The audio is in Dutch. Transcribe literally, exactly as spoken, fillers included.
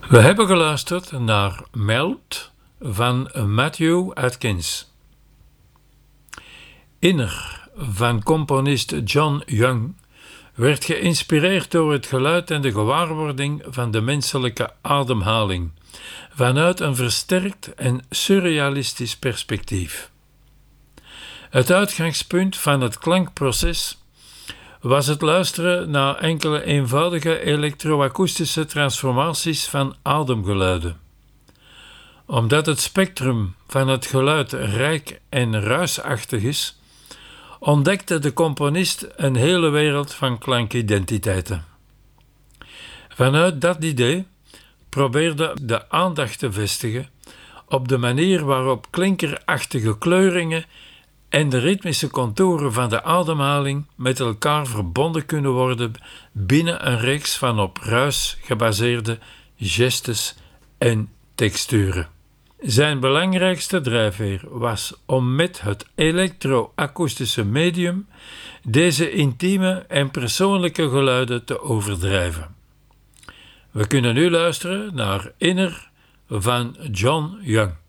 We hebben geluisterd naar Melt van Matthew Atkins. Inner van componist John Young werd geïnspireerd door het geluid en de gewaarwording van de menselijke ademhaling vanuit een versterkt en surrealistisch perspectief. Het uitgangspunt van het klankproces was het luisteren naar enkele eenvoudige elektroakoestische transformaties van ademgeluiden. Omdat het spectrum van het geluid rijk en ruisachtig is, ontdekte de componist een hele wereld van klankidentiteiten. Vanuit dat idee probeerde de aandacht te vestigen op de manier waarop klinkerachtige kleuringen en de ritmische contouren van de ademhaling met elkaar verbonden kunnen worden binnen een reeks van op ruis gebaseerde gestes en texturen. Zijn belangrijkste drijfveer was om met het elektroakoestische medium deze intieme en persoonlijke geluiden te overdrijven. We kunnen nu luisteren naar Inner van John Young.